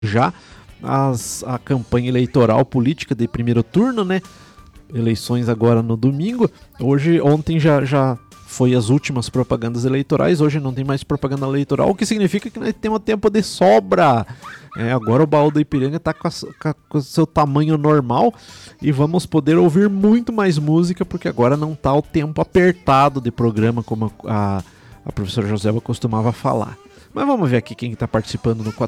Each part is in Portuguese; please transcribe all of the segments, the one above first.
já a campanha eleitoral política de primeiro turno, né? Eleições agora no domingo. Ontem já foi as últimas propagandas eleitorais, hoje não tem mais propaganda eleitoral, o que significa que nós temos tempo de sobra. Agora o Baú do Ipiranga está com o seu tamanho normal e vamos poder ouvir muito mais música, porque agora não está o tempo apertado de programa, como a professora Joselba costumava falar. Mas vamos ver aqui quem está participando no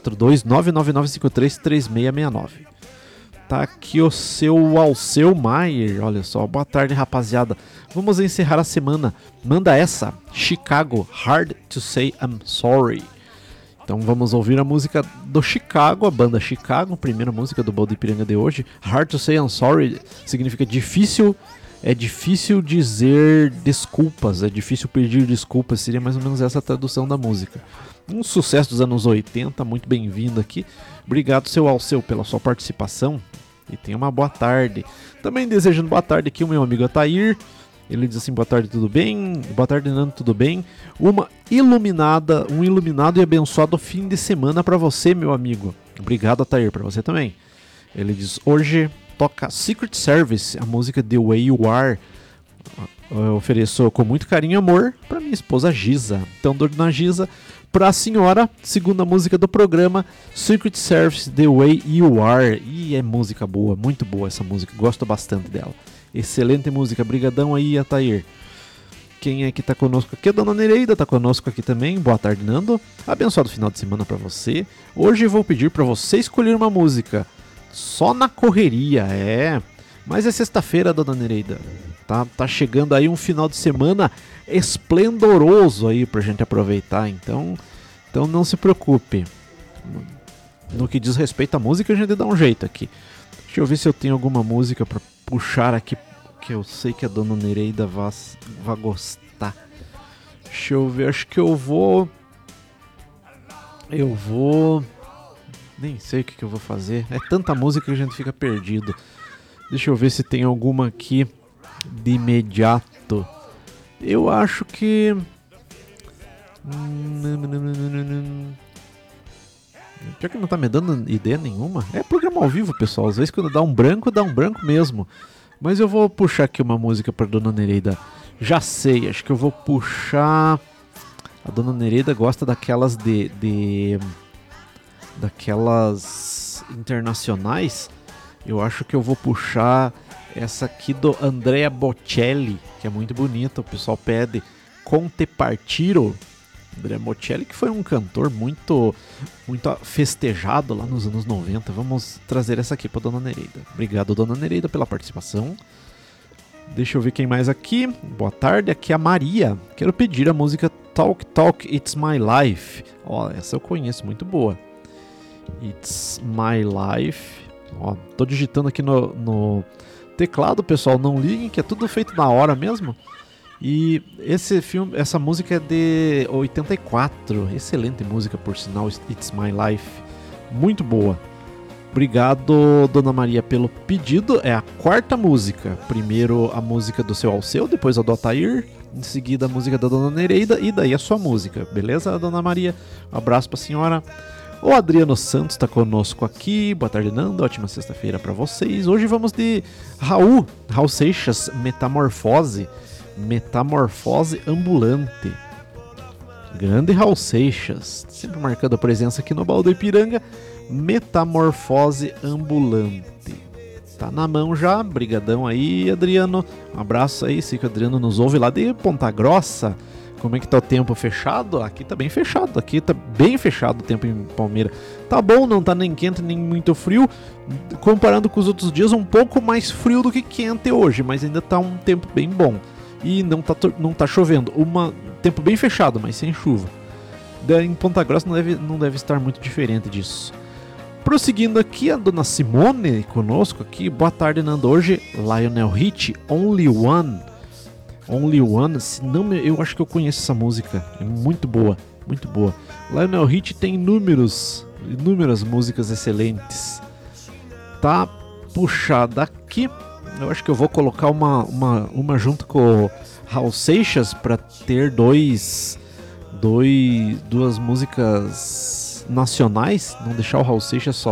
42999533669. Tá aqui o seu Alceu Maier, olha só, boa tarde rapaziada, vamos encerrar a semana, manda essa, Chicago, Hard to Say I'm Sorry. Então vamos ouvir a música do Chicago, a banda Chicago, primeira música do Baú do Ipiranga de hoje. Hard to Say I'm Sorry significa difícil, é difícil dizer desculpas, é difícil pedir desculpas, seria mais ou menos essa a tradução da música. Um sucesso dos anos 80, muito bem-vindo aqui. Obrigado, seu Alceu, pela sua participação e tenha uma boa tarde. Também desejando boa tarde aqui o meu amigo Atair. Ele diz assim, boa tarde, tudo bem? Boa tarde, Nando, tudo bem? Um iluminado e abençoado fim de semana para você, meu amigo. Obrigado, Atair, para você também. Ele diz, hoje toca Secret Service, a música The Way You Are. Eu ofereço com muito carinho e amor para minha esposa Giza. Então, dona Giza, para a senhora, segunda música do programa, Secret Service, The Way You Are. E é música boa, muito boa essa música, gosto bastante dela. Excelente música, brigadão aí, Atair. Quem é que tá conosco aqui? A dona Nereida tá conosco aqui também. Boa tarde, Nando. Abençoado final de semana para você. Hoje vou pedir para você escolher uma música. Só na correria, Mas é sexta-feira, dona Nereida. Tá chegando aí um final de semana esplendoroso aí pra gente aproveitar. Então não se preocupe. No que diz respeito à música, a gente dá um jeito aqui. Deixa eu ver se eu tenho alguma música pra puxar aqui, que eu sei que a dona Nereida vai gostar. Deixa eu ver, acho que eu vou... Nem sei o que eu vou fazer. É tanta música que a gente fica perdido. Deixa eu ver se tem alguma aqui de imediato. Eu acho que... Pior que não tá me dando ideia nenhuma. É programa ao vivo, pessoal. Às vezes quando dá um branco mesmo. Mas eu vou puxar aqui uma música pra dona Nereida. Já sei, acho que eu vou puxar... A dona Nereida gosta daquelas daquelas internacionais. Eu acho que eu vou puxar essa aqui do Andrea Bocelli, que é muito bonita. O pessoal pede Conte Partiro. Andrea Bocelli, que foi um cantor muito festejado lá nos anos 90. Vamos trazer essa aqui para dona Nereida. Obrigado, dona Nereida, pela participação. Deixa eu ver quem mais aqui. Boa tarde, aqui é a Maria. Quero pedir a música Talk Talk It's My Life. Ó, essa eu conheço, muito boa. It's My Life. Ó, tô digitando aqui no teclado, pessoal. Não liguem que é tudo feito na hora mesmo. E essa música é de 84. Excelente música, por sinal. It's My Life. Muito boa. Obrigado, dona Maria, pelo pedido. É a quarta música. Primeiro a música do seu Alceu, depois a do Atair, em seguida a música da dona Nereida e daí a sua música. Beleza, dona Maria? Um abraço pra senhora. O Adriano Santos está conosco aqui. Boa tarde, Nando. Ótima sexta-feira para vocês. Hoje vamos de Raul Seixas, Metamorfose Ambulante. Grande Raul Seixas, sempre marcando a presença aqui no Baú do Ipiranga. Metamorfose Ambulante. Tá na mão já, brigadão aí, Adriano. Um abraço aí, sei que o Adriano nos ouve lá de Ponta Grossa. Como é que tá o tempo fechado? Aqui tá bem fechado, aqui tá bem fechado o tempo em Palmeira. Tá bom, não tá nem quente nem muito frio. Comparando com os outros dias, um pouco mais frio do que quente hoje, mas ainda tá um tempo bem bom. E não tá chovendo, tempo bem fechado, mas sem chuva. Em Ponta Grossa não deve estar muito diferente disso. Prosseguindo aqui, a dona Simone conosco aqui. Boa tarde, Nando. Hoje, Lionel Richie, Only One. Only One, eu acho que eu conheço essa música. É muito boa, muito boa. Lionel Richie tem inúmeras músicas excelentes. Tá puxada aqui. Eu acho que eu vou colocar uma junto com o Raul Seixas para ter duas músicas nacionais, não deixar o Raul Seixas